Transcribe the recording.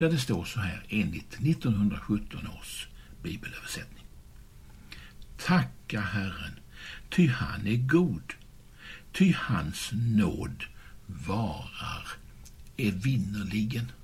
där det står så här enligt 1917 års bibelöversättning. Tacka Herren, ty han är god, ty hans nåd varar evinnerligen.